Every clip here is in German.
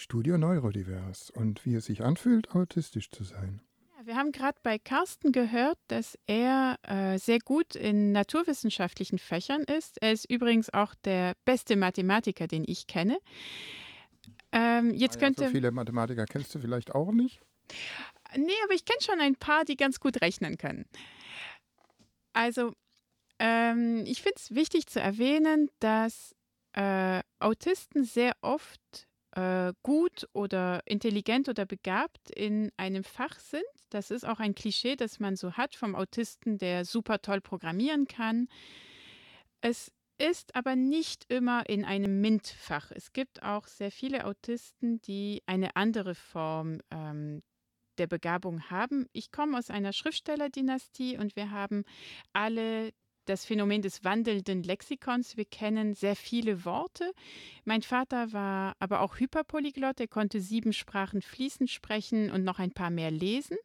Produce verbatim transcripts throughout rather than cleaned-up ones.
Studio Neurodivers und wie es sich anfühlt, autistisch zu sein. Ja, wir haben gerade bei Carsten gehört, dass er äh, sehr gut in naturwissenschaftlichen Fächern ist. Er ist übrigens auch der beste Mathematiker, den ich kenne. Ähm, jetzt Naja, so könnte, viele Mathematiker kennst du vielleicht auch nicht. nee, aber ich kenne schon ein paar, die ganz gut rechnen können. Also, ähm, ich finde es wichtig zu erwähnen, dass äh, Autisten sehr oft äh, gut oder intelligent oder begabt in einem Fach sind. Das ist auch ein Klischee, das man so hat vom Autisten, der super toll programmieren kann. Es ist aber nicht immer in einem MINT-Fach. Es gibt auch sehr viele Autisten, die eine andere Form ähm, der Begabung haben. Ich komme aus einer Schriftstellerdynastie und wir haben alle das Phänomen des wandelnden Lexikons. Wir kennen sehr viele Worte. Mein Vater war aber auch Hyperpolyglott. Er konnte sieben Sprachen fließend sprechen und noch ein paar mehr lesen.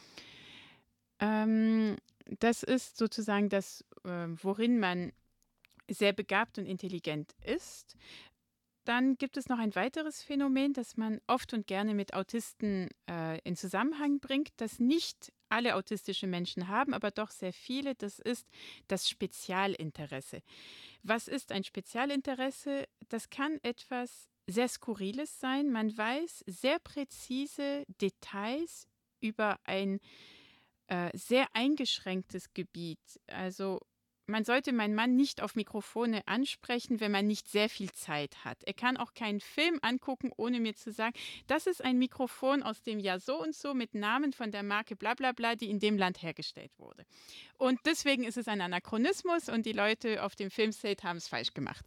Ähm, das ist sozusagen das, äh, worin man sehr begabt und intelligent ist. Dann gibt es noch ein weiteres Phänomen, das man oft und gerne mit Autisten äh, in Zusammenhang bringt, das nicht alle autistische Menschen haben, aber doch sehr viele. Das ist das Spezialinteresse. Was ist ein Spezialinteresse? Das kann etwas sehr Skurriles sein. Man weiß sehr präzise Details über ein äh, sehr eingeschränktes Gebiet. Also man sollte meinen Mann nicht auf Mikrofone ansprechen, wenn man nicht sehr viel Zeit hat. Er kann auch keinen Film angucken, ohne mir zu sagen, das ist ein Mikrofon aus dem Jahr so und so mit Namen von der Marke bla bla bla, die in dem Land hergestellt wurde. Und deswegen ist es ein Anachronismus und die Leute auf dem Filmset haben es falsch gemacht.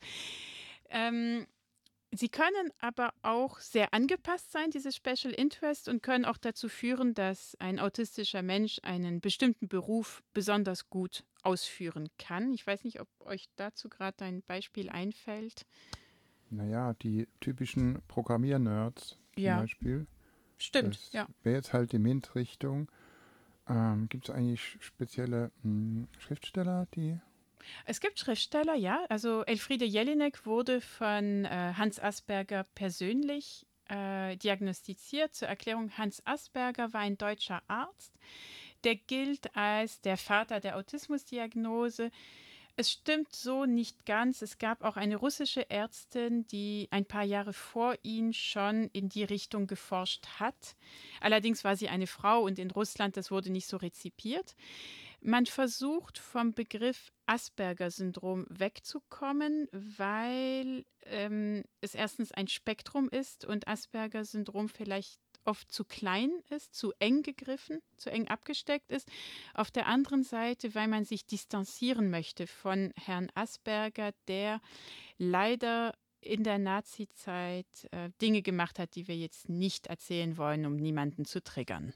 Ähm, Sie können aber auch sehr angepasst sein, diese Special Interest, und können auch dazu führen, dass ein autistischer Mensch einen bestimmten Beruf besonders gut ausführen kann. Ich weiß nicht, ob euch dazu gerade ein Beispiel einfällt. Naja, die typischen Programmiernerds zum Ja, Beispiel. stimmt, Das ja. wäre jetzt halt die MINT-Richtung. Ähm, Gibt es eigentlich spezielle mh, Schriftsteller, die... Es gibt Schriftsteller, ja. Also Elfriede Jelinek wurde von äh, Hans Asperger persönlich äh, diagnostiziert. Zur Erklärung, Hans Asperger war ein deutscher Arzt. Der gilt als der Vater der Autismusdiagnose. Es stimmt so nicht ganz. Es gab auch eine russische Ärztin, die ein paar Jahre vor ihm schon in die Richtung geforscht hat. Allerdings war sie eine Frau und in Russland, das wurde nicht so rezipiert. Man versucht vom Begriff Asperger-Syndrom wegzukommen, weil ähm, es erstens ein Spektrum ist und Asperger-Syndrom vielleicht oft zu klein ist, zu eng gegriffen, zu eng abgesteckt ist. Auf der anderen Seite, weil man sich distanzieren möchte von Herrn Asperger, der leider in der Nazizeit äh, Dinge gemacht hat, die wir jetzt nicht erzählen wollen, um niemanden zu triggern.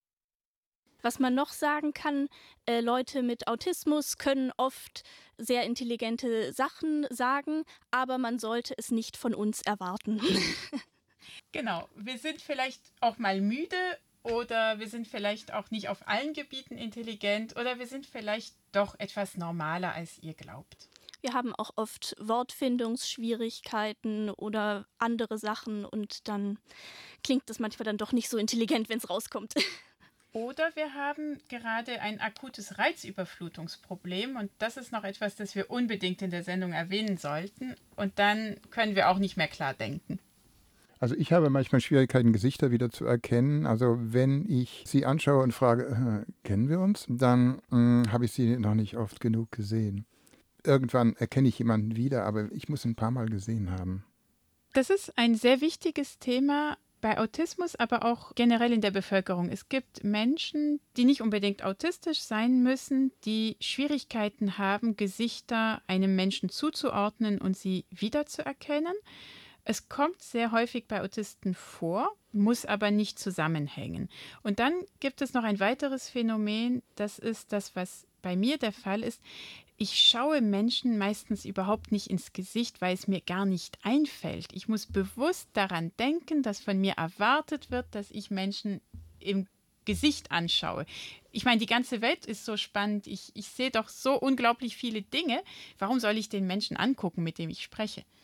Was man noch sagen kann, äh, Leute mit Autismus können oft sehr intelligente Sachen sagen, aber man sollte es nicht von uns erwarten. Genau, wir sind vielleicht auch mal müde oder wir sind vielleicht auch nicht auf allen Gebieten intelligent oder wir sind vielleicht doch etwas normaler, als ihr glaubt. Wir haben auch oft Wortfindungsschwierigkeiten oder andere Sachen und dann klingt das manchmal dann doch nicht so intelligent, wenn es rauskommt. Oder wir haben gerade ein akutes Reizüberflutungsproblem und das ist noch etwas, das wir unbedingt in der Sendung erwähnen sollten und dann können wir auch nicht mehr klar denken. Also ich habe manchmal Schwierigkeiten, Gesichter wieder zu erkennen. Also wenn ich sie anschaue und frage, äh, kennen wir uns, dann äh, habe ich sie noch nicht oft genug gesehen. Irgendwann erkenne ich jemanden wieder, aber ich muss ihn ein paar Mal gesehen haben. Das ist ein sehr wichtiges Thema bei Autismus, aber auch generell in der Bevölkerung. Es gibt Menschen, die nicht unbedingt autistisch sein müssen, die Schwierigkeiten haben, Gesichter einem Menschen zuzuordnen und sie wiederzuerkennen. Es kommt sehr häufig bei Autisten vor, muss aber nicht zusammenhängen. Und dann gibt es noch ein weiteres Phänomen, das ist das, was bei mir der Fall ist. Ich schaue Menschen meistens überhaupt nicht ins Gesicht, weil es mir gar nicht einfällt. Ich muss bewusst daran denken, dass von mir erwartet wird, dass ich Menschen im Gesicht anschaue. Ich meine, die ganze Welt ist so spannend. Ich, ich sehe doch so unglaublich viele Dinge. Warum soll ich den Menschen angucken, mit dem ich spreche?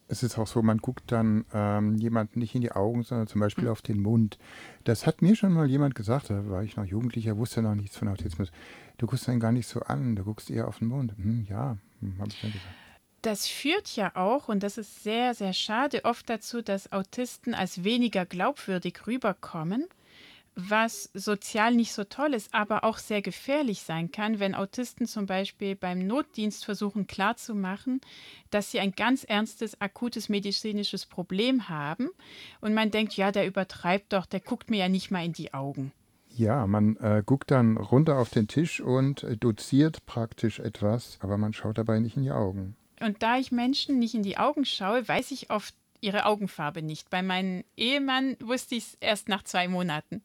Es ist auch so, man guckt dann ähm, jemanden nicht in die Augen, sondern zum Beispiel auf den Mund. Das hat mir schon mal jemand gesagt, da war ich noch Jugendlicher, wusste noch nichts von Autismus. Du guckst einen gar nicht so an, du guckst eher auf den Mund. Hm, ja, hm, habe ich dann gesagt. Das führt ja auch, und das ist sehr, sehr schade, oft dazu, dass Autisten als weniger glaubwürdig rüberkommen, was sozial nicht so toll ist, aber auch sehr gefährlich sein kann, wenn Autisten zum Beispiel beim Notdienst versuchen klarzumachen, dass sie ein ganz ernstes, akutes medizinisches Problem haben und man denkt, ja, der übertreibt doch, der guckt mir ja nicht mal in die Augen. Ja, man äh, guckt dann runter auf den Tisch und äh, doziert praktisch etwas, aber man schaut dabei nicht in die Augen. Und da ich Menschen nicht in die Augen schaue, weiß ich oft ihre Augenfarbe nicht. Bei meinem Ehemann wusste ich es erst nach zwei Monaten.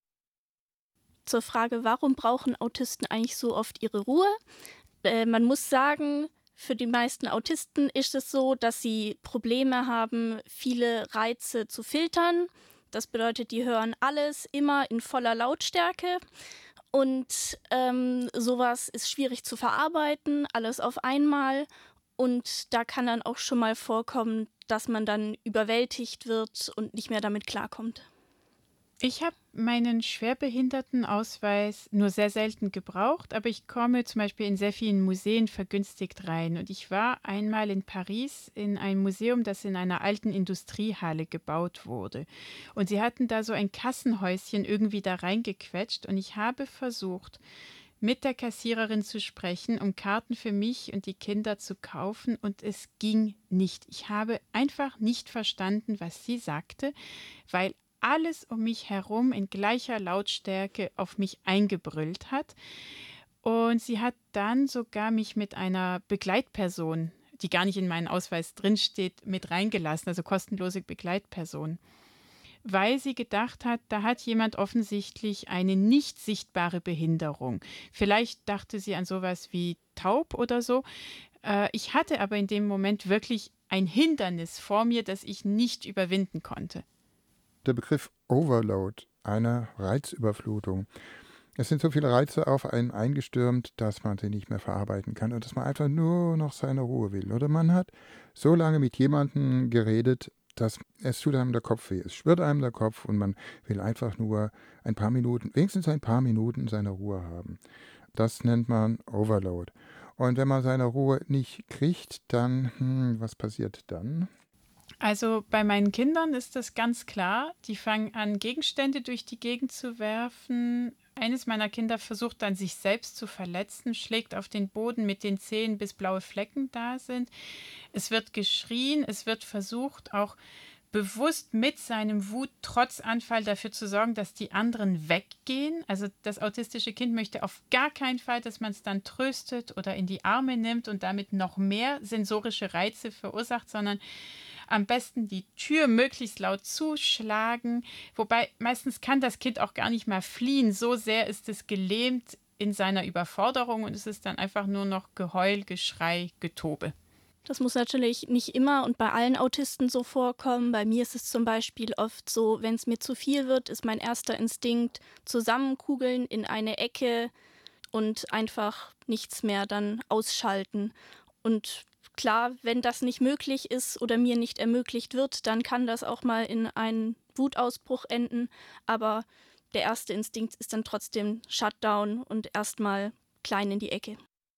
Zur Frage, warum brauchen Autisten eigentlich so oft ihre Ruhe? Äh, man muss sagen, für die meisten Autisten ist es so, dass sie Probleme haben, viele Reize zu filtern. Das bedeutet, die hören alles immer in voller Lautstärke. Und ähm, sowas ist schwierig zu verarbeiten, alles auf einmal. Und da kann dann auch schon mal vorkommen, dass man dann überwältigt wird und nicht mehr damit klarkommt. Ich habe meinen Schwerbehindertenausweis nur sehr selten gebraucht, aber ich komme zum Beispiel in sehr vielen Museen vergünstigt rein. Und ich war einmal in Paris in einem Museum, das in einer alten Industriehalle gebaut wurde. Und sie hatten da so ein Kassenhäuschen irgendwie da reingequetscht. Und ich habe versucht, mit der Kassiererin zu sprechen, um Karten für mich und die Kinder zu kaufen. Und es ging nicht. Ich habe einfach nicht verstanden, was sie sagte, weil alles um mich herum in gleicher Lautstärke auf mich eingebrüllt hat. Und sie hat dann sogar mich mit einer Begleitperson, die gar nicht in meinem Ausweis drinsteht, mit reingelassen, also kostenlose Begleitperson, weil sie gedacht hat, da hat jemand offensichtlich eine nicht sichtbare Behinderung. Vielleicht dachte sie an sowas wie taub oder so. Äh, ich hatte aber in dem Moment wirklich ein Hindernis vor mir, das ich nicht überwinden konnte. Der Begriff Overload, eine Reizüberflutung. Es sind so viele Reize auf einen eingestürmt, dass man sie nicht mehr verarbeiten kann und dass man einfach nur noch seine Ruhe will. Oder man hat so lange mit jemandem geredet, dass es tut einem der Kopf weh. Es schwirrt einem der Kopf und man will einfach nur ein paar Minuten, wenigstens ein paar Minuten seine Ruhe haben. Das nennt man Overload. Und wenn man seine Ruhe nicht kriegt, dann, hm, was passiert dann? Also bei meinen Kindern ist das ganz klar. Die fangen an, Gegenstände durch die Gegend zu werfen. Eines meiner Kinder versucht dann, sich selbst zu verletzen, schlägt auf den Boden mit den Zehen, bis blaue Flecken da sind. Es wird geschrien, es wird versucht, auch bewusst mit seinem Wut-Trotzanfall dafür zu sorgen, dass die anderen weggehen. Also das autistische Kind möchte auf gar keinen Fall, dass man es dann tröstet oder in die Arme nimmt und damit noch mehr sensorische Reize verursacht, sondern am besten die Tür möglichst laut zuschlagen. Wobei meistens kann das Kind auch gar nicht mal fliehen. So sehr ist es gelähmt in seiner Überforderung und es ist dann einfach nur noch Geheul, Geschrei, Getobe. Das muss natürlich nicht immer und bei allen Autisten so vorkommen. Bei mir ist es zum Beispiel oft so, wenn es mir zu viel wird, ist mein erster Instinkt zusammenkugeln in eine Ecke und einfach nichts mehr dann ausschalten. Und klar, wenn das nicht möglich ist oder mir nicht ermöglicht wird, dann kann das auch mal in einen Wutausbruch enden. Aber der erste Instinkt ist dann trotzdem Shutdown und erstmal klein in die Ecke.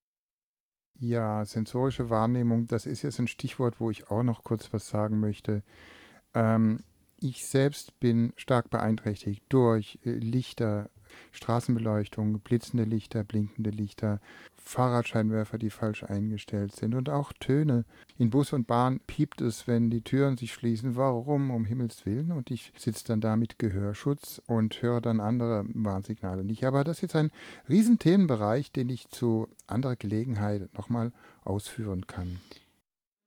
Ja, sensorische Wahrnehmung, das ist jetzt ein Stichwort, wo ich auch noch kurz was sagen möchte. Ähm, ich selbst bin stark beeinträchtigt durch äh, Lichter, Straßenbeleuchtung, blitzende Lichter, blinkende Lichter, Fahrradscheinwerfer, die falsch eingestellt sind und auch Töne. In Bus und Bahn piept es, wenn die Türen sich schließen. Warum? Um Himmels Willen. Und ich sitze dann da mit Gehörschutz und höre dann andere Warnsignale nicht. Aber das ist jetzt ein riesen Themenbereich, den ich zu anderer Gelegenheit nochmal ausführen kann.